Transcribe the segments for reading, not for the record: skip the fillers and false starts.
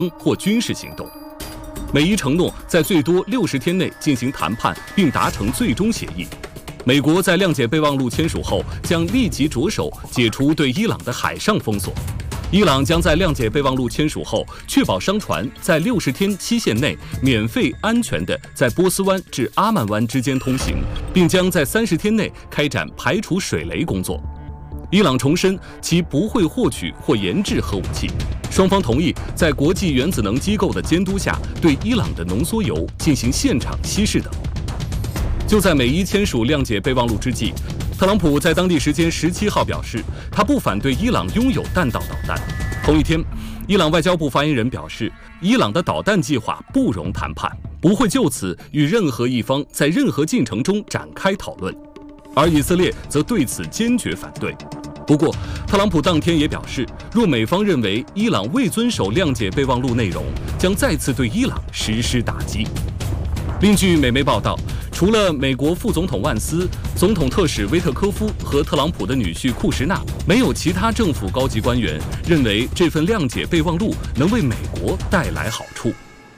或军事行动。美伊承诺在最多60天内进行谈判，并达成最终协议。美国在谅解备忘录签署后，将立即着手解除对伊朗的海上封锁。伊朗将在谅解备忘录签署后，确保商船在60天期限内免费、安全地在波斯湾至阿曼湾之间通行，并将在30天内开展排除水雷工作。伊朗重申其不会获取或研制核武器，双方同意在国际原子能机构的监督下，对伊朗的浓缩铀进行现场稀释等。就在美伊签署谅解备忘录之际，特朗普在当地时间17号表示，他不反对伊朗拥有弹道导弹。同一天，伊朗外交部发言人表示，伊朗的导弹计划不容谈判，不会就此与任何一方在任何进程中展开讨论。而以色列则对此坚决反对。不过，特朗普当天也表示，若美方认为伊朗未遵守谅解备忘录内容，将再次对伊朗实施打击。另据美媒报道，除了美国副总统万斯、总统特使威特科夫和特朗普的女婿库什纳，没有其他政府高级官员认为这份谅解备忘录能为美国带来好处。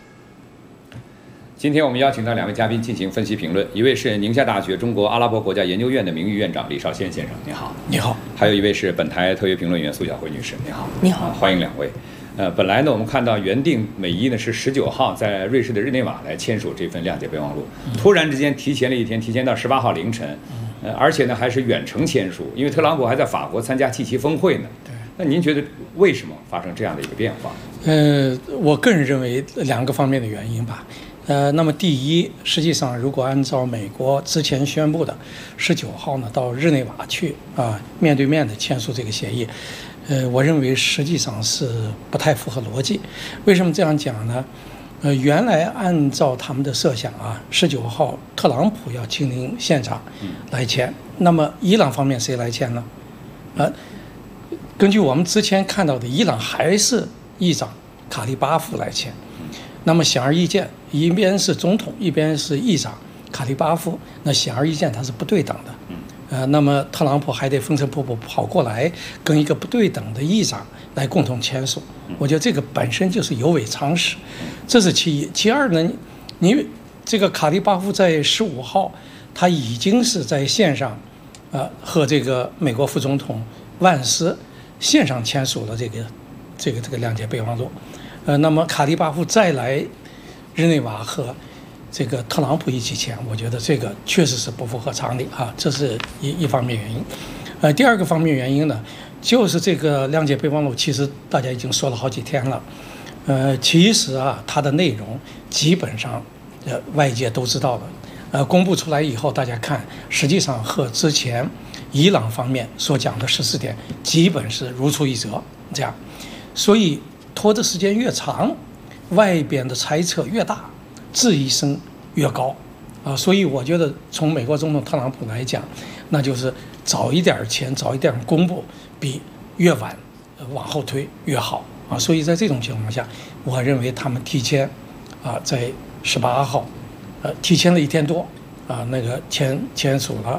今天我们邀请到2位嘉宾进行分析评论，一位是宁夏大学中国阿拉伯国家研究院的名誉院长李绍先先生，你好。 你好。 还有一位是本台特约评论员苏晓慧女士，你好。 你好。 欢迎2位。本来呢，我们看到原定美伊呢是19号在瑞士的日内瓦来签署这份谅解备忘录，突然之间提前了一天，提前到18号凌晨，而且呢还是远程签署，因为特朗普还在法国参加G7峰会呢。 对。 那您觉得为什么发生这样的一个变化？ 我个人认为2个方面的原因吧。那么第一，实际上如果按照美国之前宣布的19号呢到日内瓦去面对面的签署这个协议，我认为实际上是不太符合逻辑。为什么这样讲呢？原来按照他们的设想19号特朗普要亲临现场来签，那么伊朗方面谁来签呢？根据我们之前看到的，伊朗还是议长卡利巴夫来签。那么显而易见，一边是总统，一边是议长卡利巴夫，那显而易见它是不对等的。那么特朗普还得风尘仆仆跑过来跟一个不对等的议长来共同签署，我觉得这个本身就是有违常识，这是其一。其二呢，你这个卡利巴夫在15号他已经是在线上和这个美国副总统万斯线上签署了这个谅解备忘录。那么卡利巴夫再来日内瓦和这个特朗普一起签，我觉得这个确实是不符合常理这是一方面原因。第二个方面原因呢，就是这个谅解备忘录，其实大家已经说了好几天了。其实它的内容基本上外界都知道了。公布出来以后，大家看，实际上和之前伊朗方面所讲的14点基本是如出一辙，这样，所以拖的时间越长，外边的猜测越大，质疑声越高所以我觉得从美国总统特朗普来讲，那就是早一点签，早一点公布，比越晚往后推越好所以在这种情况下，我认为他们提前在18号提前了1天多那个签署了，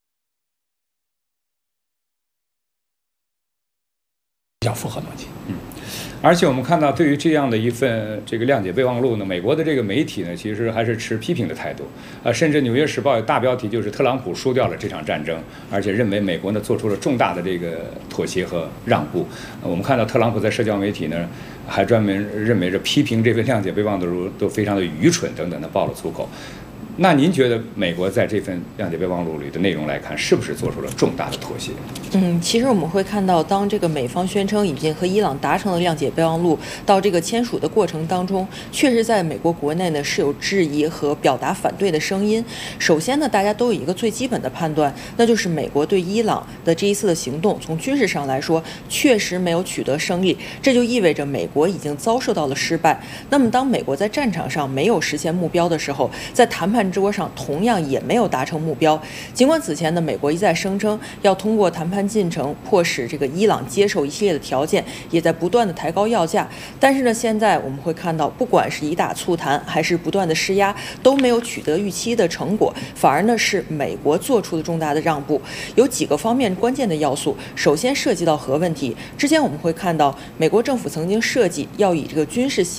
比较符合逻辑。 而且我们看到，对于这样的一份这个谅解备忘录呢，美国的这个媒体呢，其实还是持批评的态度甚至《纽约时报》有大标题就是特朗普输掉了这场战争，而且认为美国呢做出了重大的这个妥协和让步。我们看到特朗普在社交媒体呢，还专门认为这批评这份谅解备忘录都非常的愚蠢等等的爆了粗口。那您觉得美国在这份谅解备忘录里的内容来看，是不是做出了重大的妥协？ 其实我们会看到，当这个美方宣称已经和伊朗达成了谅解备忘录，到这个签署的过程当中，确实在美国国内呢是有质疑和表达反对的声音。首先呢，大家都有一个最基本的判断，那就是美国对伊朗的这一次的行动，从军事上来说确实没有取得胜利，这就意味着美国已经遭受到了失败。那么当美国在战场上没有实现目标的时候，在谈判谈桌上同样也没有达成目标。尽管此前呢，美国一再声称要通过谈判进程迫使这个伊朗接受一系列的条件，也在不断的抬高要价。但是呢，现在我们会看到，不管是以打促谈还是不断的施压，都没有取得预期的成果，反而呢是美国做出了重大的让步。有几个方面关键的要素，首先涉及到核问题。之前我们会看到，美国政府曾经设计要以这个军事